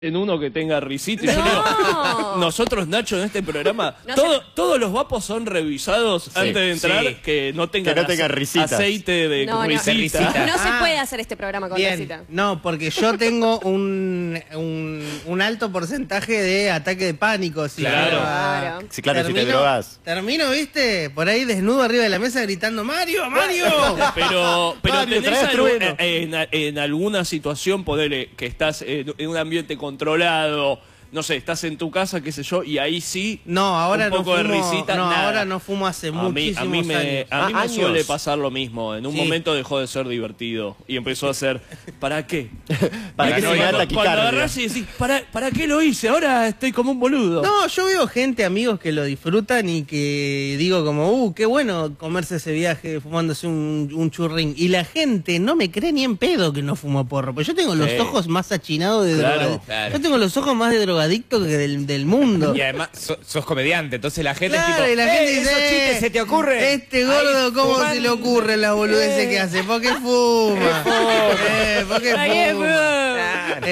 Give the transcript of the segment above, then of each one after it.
en uno que tenga risita. Y yo le digo, nosotros, Nacho, en este programa, todos los vapos son revisados antes de entrar, que no tengan risitas. Aceite de risita. No se puede hacer este programa con risita. No, porque yo tengo un alto porcentaje de ataque de pánico. Si claro. Sí, claro, si te drogas. Termino, viste, por ahí desnudo arriba de la mesa gritando, ¡Mario, Mario! Pero Mario, tenés en alguna situación, ponerle que estás en un ambiente controlado, no sé, estás en tu casa, qué sé yo, y ahí sí, no, ahora un poco no fumo, de risita, no, nada. Ahora no fumo hace muchísimos años. A mí me suele pasar lo mismo. En un momento dejó de ser divertido y empezó a ser, ¿para qué? ¿Para qué? Cuando agarrás y decís, ¿para qué lo hice? Ahora estoy como un boludo. No, yo veo gente, amigos, que lo disfrutan y que digo como, qué bueno comerse ese viaje fumándose un churrín. Y la gente no me cree ni en pedo que no fumo porro, porque yo tengo los ojos más achinados de drogadicto. Yo tengo los ojos más de drogadicto que del mundo. Y además sos comediante, entonces la gente es tipo, y la gente dice, ¿esos chistes se te ocurre? Este gordo, ¿cómo se le ocurre la boludez que hace? ¿Por qué fuma? ¿Por qué fuma?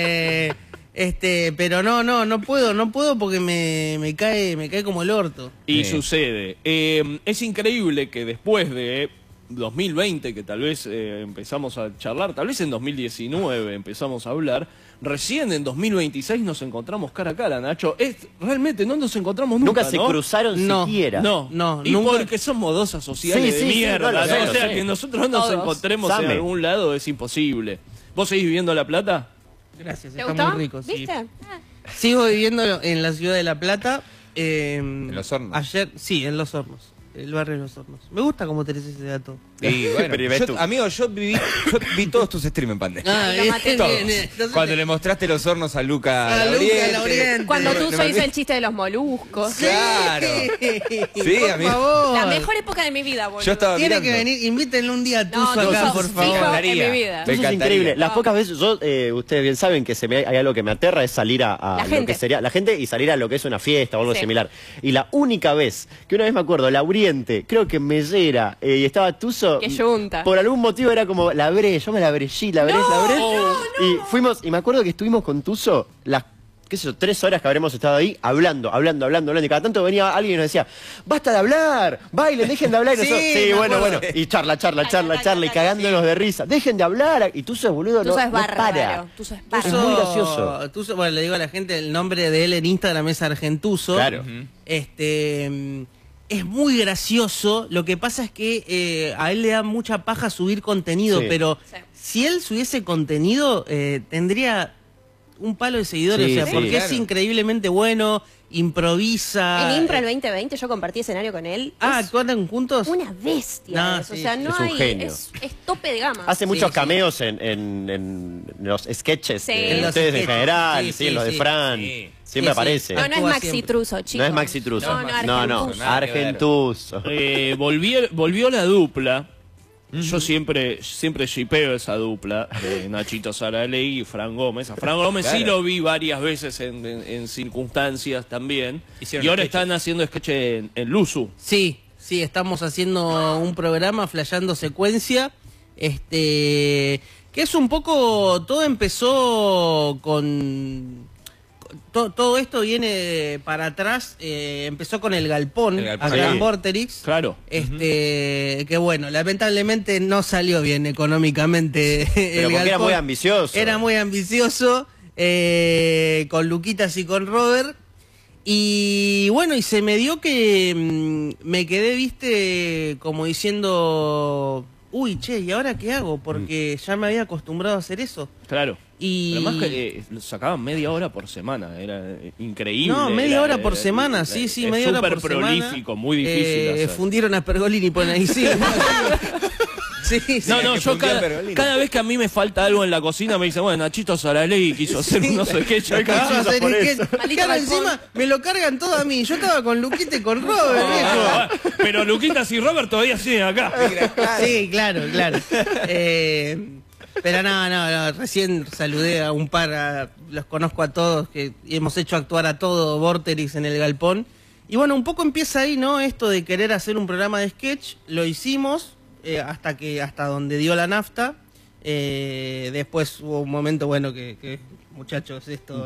Pero no puedo porque me cae como el orto. Y sucede. Es increíble que después de 2020, que tal vez empezamos a charlar, tal vez en 2019 empezamos a hablar, recién en 2026 nos encontramos cara a cara, Nacho. Realmente no nos encontramos nunca, se cruzaron siquiera. No, y nunca. Porque son modosas sociales de mierda. O sea, que nosotros nos encontremos en algún lado es imposible. ¿Vos seguís viviendo La Plata? Gracias, ¿Te está gustó? muy rico. ¿Viste? Sigo viviendo en la ciudad de La Plata. ¿En Los Hornos? Ayer, sí, en Los Hornos. El barrio de Los Hornos. Me gusta cómo tenés ese dato. Y bueno, amigo, yo vi todos tus streams en pandemia. Todos. Cuando le mostraste Los Hornos a Luca Lauriente. Cuando tú hizo el chiste de los moluscos. Claro. Sí, por amigo. favor. La mejor época de mi vida, boludo. Yo estaba Tiene mirando. que venir, invítenle un día a Tuzo acá, por favor. En mi vida. Eso es increíble. Las pocas veces, ustedes bien saben que hay algo que me aterra, es salir a lo que sería la gente y salir a lo que es una fiesta o algo similar. Y la única vez, que una vez me acuerdo, Lauriente, creo que Mellera, y estaba Tuzo. Que junta. Por algún motivo era como, yo me la brellí, la brellí. Y fuimos, y me acuerdo que estuvimos con Tuzo las, qué sé yo, 3 horas que habremos estado ahí, hablando, y cada tanto venía alguien y nos decía, basta de hablar, bailen, dejen de hablar, y nosotros, bueno, y charla, y cagándonos de risa, dejen de hablar, y Tuzo es boludo, Tuzo es bárbaro, para. Tuzo es Es muy gracioso. Tuzo, bueno, le digo a la gente el nombre de él en Instagram es Argentuzo. Claro. Es muy gracioso, lo que pasa es que a él le da mucha paja subir contenido, pero si él subiese contenido, tendría un palo de seguidores, porque es increíblemente bueno, improvisa. En Impro el 2020 yo compartí escenario con él. ¿Actuaron juntos? Una bestia. O sea, no es un hay... genio. Es tope de gama. Hace muchos cameos en los sketches de ustedes en general, en los de Fran. Siempre aparece. No es Maxi Truso, chicos. No es Maxi Truso. No, Argentuzo. Volvió la dupla. Yo siempre shipeo esa dupla de Nachito Saralegui y Fran Gómez. A Fran Gómez sí lo vi varias veces en circunstancias también. Y ahora están haciendo sketch en Luzu. Sí, estamos haciendo un programa, flasheando secuencia. Que es un poco... Todo empezó con... Todo esto viene para atrás, empezó con el Galpón, acá en Vorterix. Claro. Que bueno, lamentablemente no salió bien económicamente. Pero porque era muy ambicioso. Era muy ambicioso, con Luquitas y con Robert. Y bueno, y se me dio que me quedé, viste, como diciendo... Uy, che, ¿y ahora qué hago? Porque ya me había acostumbrado a hacer eso. Claro. Y además que sacaban media hora por semana, era increíble. No, media hora por semana, sí, media hora por semana. Súper prolífico, muy difícil hacer. Fundieron a Pergolini y ponen ahí, sí. Yo cada vez que a mí me falta algo en la cocina me dicen, bueno, Nachito Saralegui quiso hacer unos sketches acá. Claro, encima me lo cargan todo a mí. Yo estaba con Luquita y con Robert, viejo. Pero Luquitas y Robert todavía siguen acá. Sí, claro. Pero no, recién saludé a un par, los conozco a todos, que hemos hecho actuar a todo Vorterix en el Galpón. Y bueno, un poco empieza ahí, ¿no? Esto de querer hacer un programa de sketch, lo hicimos hasta donde dio la nafta. Después hubo un momento, bueno, que muchachos, esto